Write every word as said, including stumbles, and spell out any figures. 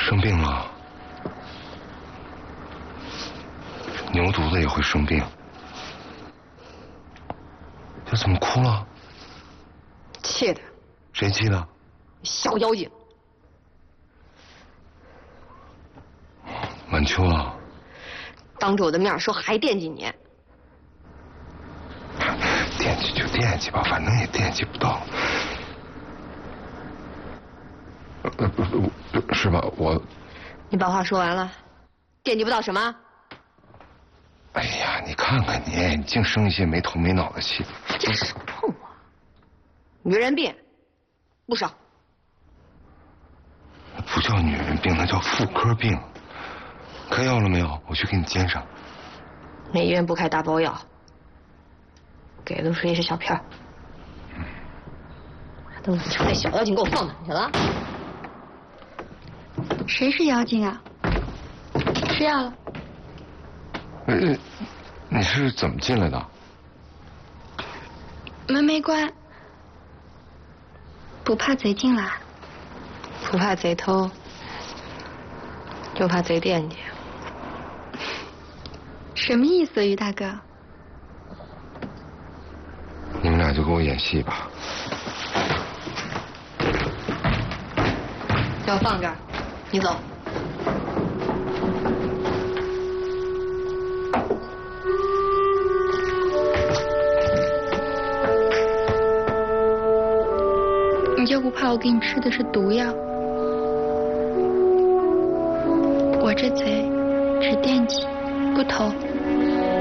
生病了，牛犊子也会生病。这怎么哭了？ 气的。 谁气的？ 小妖精。 晚秋啊， 当着我的面说还惦记你。 惦记就惦记吧，反正也惦记不到。呃，不是吧？我， 你把话说完了，惦记不到什么？ 哎呀，你看看你，你净生一些没头没脑的气。 这是碰我，女人病不少。 不叫女人病，那叫妇科病。开药了没有？我去给你煎上。 那医院不开大包药，给的都是一些小片儿。嗯，等晚秋那小妖精给我放满去了。 谁是妖精啊？吃药了。 呃，你是怎么进来的？ 门没关，不怕贼进来。 不怕贼偷，就怕贼惦记。 什么意思，于大哥？ 你们俩就给我演戏吧。 药放这儿，你走。 你就不怕我给你吃的是毒药？我这贼只惦记不偷。